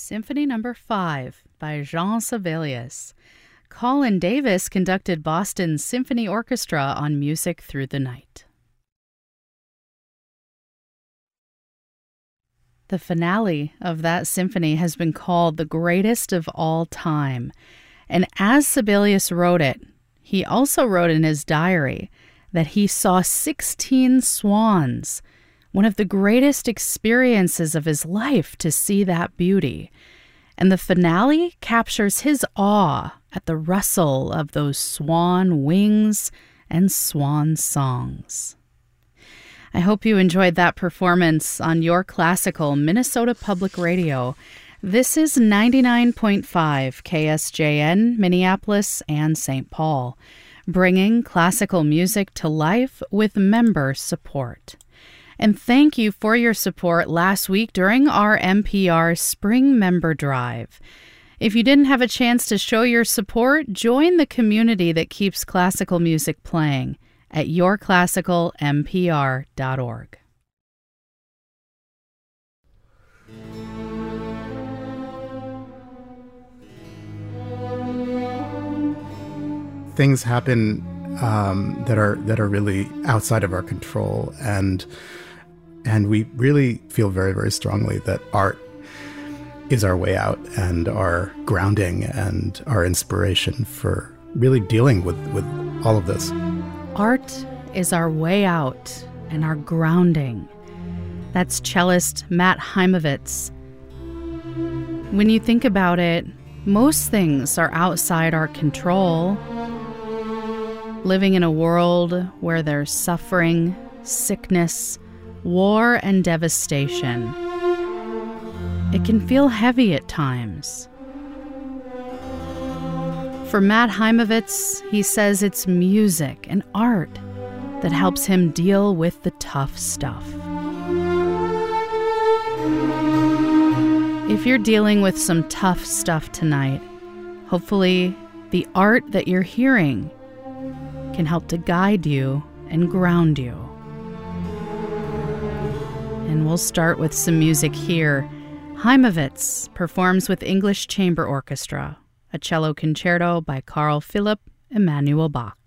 Symphony No. 5 by Jean Sibelius. Colin Davis conducted Boston Symphony Orchestra on Music Through the Night. The finale of that symphony has been called the greatest of all time. And as Sibelius wrote it, he also wrote in his diary that he saw 16 swans, one of the greatest experiences of his life to see that beauty. And the finale captures his awe at the rustle of those swan wings and swan songs. I hope you enjoyed that performance on Your Classical Minnesota Public Radio. This is 99.5 KSJN, Minneapolis and St. Paul, bringing classical music to life with member support. And thank you for your support last week during our NPR Spring Member Drive. If you didn't have a chance to show your support, join the community that keeps classical music playing at yourclassicalnpr.org. Things happen that are really outside of our control, and we really feel very, very strongly that art is our way out and our grounding and our inspiration for really dealing with all of this. Art is our way out and our grounding. That's cellist Matt Heimovitz. When you think about it, most things are outside our control. Living in a world where there's suffering, sickness, war, and devastation, it can feel heavy at times. For Matt Heimovitz, he says it's music and art that helps him deal with the tough stuff. If you're dealing with some tough stuff tonight, hopefully the art that you're hearing can help to guide you and ground you. And we'll start with some music here. Heimovitz performs with English Chamber Orchestra, a cello concerto by Carl Philipp Emanuel Bach.